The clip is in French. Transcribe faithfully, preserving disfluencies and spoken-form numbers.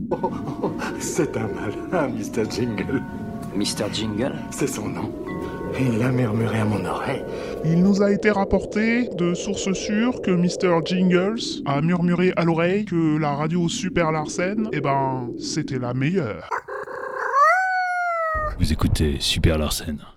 Oh, oh, oh, c'est un malin, mister Jingle. mister Jingle? C'est son nom. Il l'a murmuré à mon oreille. Il nous a été rapporté de sources sûres que mister Jingles a murmuré à l'oreille que la radio Super Larsen, eh ben, c'était la meilleure. Vous écoutez Super Larsen.